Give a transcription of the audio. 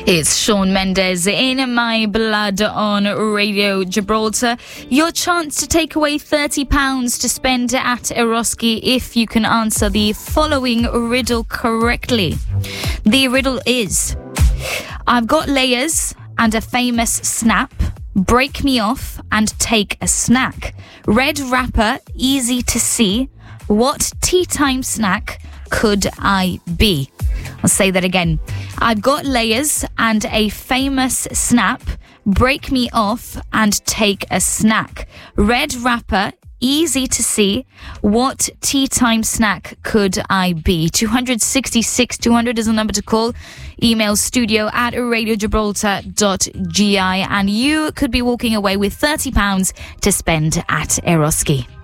It's Shawn Mendes in My Blood on Radio Gibraltar. Your chance to take away £30 to spend at Eroski if you can answer the following riddle correctly. The riddle is: I've got layers and a famous snap. Break me off and take a snack. Red wrapper, easy to see. What tea time snack could I be? I'll say that again. I've got layers and a famous snap. Break me off and take a snack. Red wrapper, easy to see. What tea time snack could I be? 266-200 is the number to call. Email studio@radiogibraltar.gi and you could be walking away with £30 to spend at Eroski.